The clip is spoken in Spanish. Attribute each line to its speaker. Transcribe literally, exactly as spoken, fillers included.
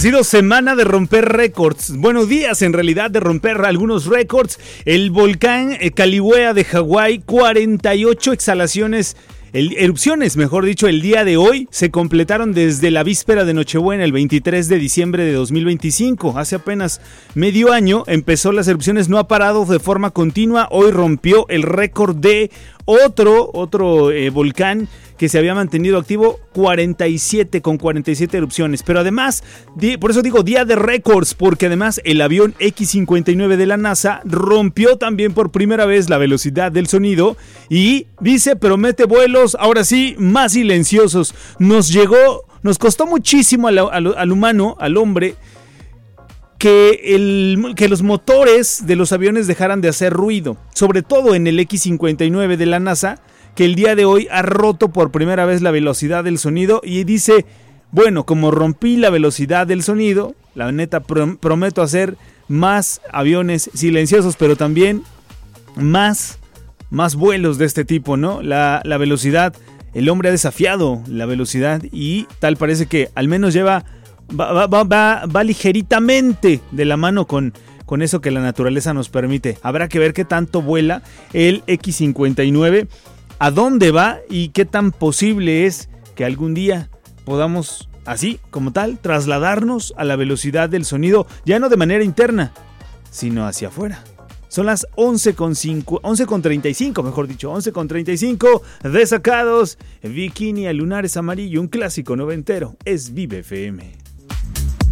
Speaker 1: sido semana de romper récords. Buenos días, en realidad, de romper algunos récords. El volcán Kilauea de Hawái, cuarenta y ocho exhalaciones, el, erupciones, mejor dicho, el día de hoy se completaron desde la víspera de Nochebuena, el veintitrés de diciembre de dos mil veinticinco. Hace apenas medio año empezó las erupciones, no ha parado de forma continua. Hoy rompió el récord de otro, otro eh, volcán que se había mantenido activo, cuarenta y siete con cuarenta y siete erupciones. Pero además, di, por eso digo día de récords, porque además el avión equis cincuenta y nueve de la NASA rompió también por primera vez la velocidad del sonido y dice, promete vuelos, ahora sí, más silenciosos. Nos llegó, nos costó muchísimo al, al, al humano, al hombre, Que, el, que los motores de los aviones dejaran de hacer ruido, sobre todo en el equis cincuenta y nueve de la NASA, que el día de hoy ha roto por primera vez la velocidad del sonido y dice, bueno, como rompí la velocidad del sonido, la neta prom- prometo hacer más aviones silenciosos, pero también más, más vuelos de este tipo, ¿no? La, la velocidad, el hombre ha desafiado la velocidad y tal parece que al menos lleva, va, va, va, va, va ligeritamente de la mano con... con eso que la naturaleza nos permite. Habrá que ver qué tanto vuela el equis cincuenta y nueve, a dónde va y qué tan posible es que algún día podamos, así como tal, trasladarnos a la velocidad del sonido, ya no de manera interna, sino hacia afuera. Son las once con treinta y cinco, mejor dicho, once con treinta y cinco, Desacados, Bikini a Lunares Amarillo, un clásico noventero, es Vive F M.